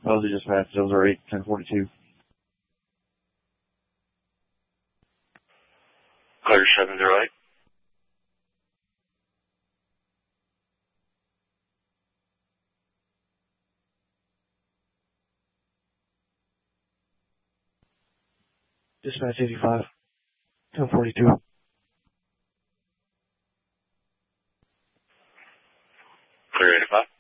Those are dispatch. Those are 8-1042. Clear 708. Dispatch 85. 1042. Clear 85.